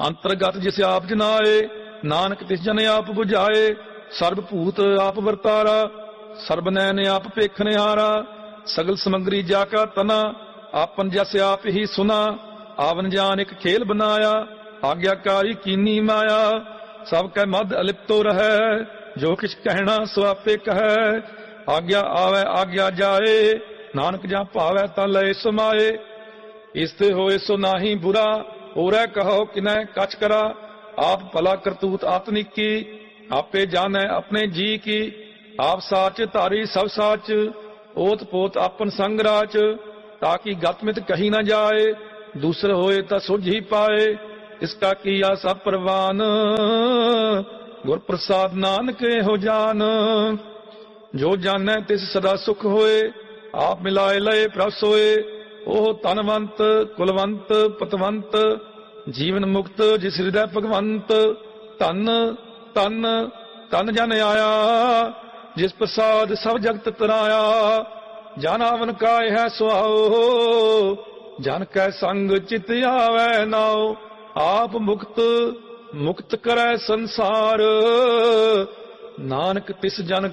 ਅੰਤਰਗਤ ਜਿਸ ਆਪ ਜਨਾਏ, ਨਾਨਕ ਤਿਸ ਜਨ ਆਪ ਬੁਝਾਏ। ਸਰਬ ਭੂਤ ਆਪ ਵਰਤਾਰਾ, ਸਰਬ ਨੈਨ ਆਪ ਪੇਖਨਿਹਾਰਾ। ਸਗਲ ਸਮਗਰੀ ਜਾ ਕਾ ਤਨਾ, ਆਪਨ ਜਸ ਆਪ ਹੀ ਸੁਨਾ। ਆਵਨ ਜਾਨ ਇੱਕ ਖੇਲ ਬਨਾਇਆ, ਆਗਿਆਕਾਰੀ ਕੀਨੀ ਮਾਇਆ। ਸਭ ਕੈ ਮਦ ਅਲਿਪਤੋ ਰਹੈ, ਜੋ ਕਿਛ ਕਹਿਣਾ ਸੋ ਆਪੇ ਕਹੈ। ਆਗਿਆ ਆਵੈ ਆਗਿਆ ਜਾਏ, ਨਾਨਕ ਜਾਂ ਭਾਵੈ ਤਾਂ ਲਏ ਸਮਾਏ। ਇਸ ਤੇ ਹੋਏ ਸੋ ਨਾਹੀ ਬੁਰਾ, ਹੋਰੈ ਕਹੋ ਕਿਨੈ ਕਛ ਕਰਾ। ਆਪ ਭਲਾ ਕਰਤੂਤ ਆਤਨਿਕੀ, ਆਪੇ ਜਾਣੈ ਆਪਣੇ ਜੀ ਕੀ। ਆਪ ਸਾਚ ਧਾਰੀ ਸਭ ਸਾਚ, ਓਤ ਪੋਤ ਆਪਨ ਸੰਗ ਰਾਚ। ਤਾकि गतमित कही न जाए, दूसर होए ता सुझ ही पाए। इसका किया सब प्रवान, गुर प्रसाद नानक हो जान। जो जानै तिस सदा सुख होए, आप मिलाए लए प्रभ सोए। ओह तनवंत कुलवंत पतवंत, जीवन मुक्त जिस हृदय भगवंत। धन धन धन जन आया, जिस प्रसाद सब जगत तराया। जन आवन काय है सुहाओ, जन कै संग चित आवे नाओ। आप मुक्त मुक्त करै संसार, नानक तिस जन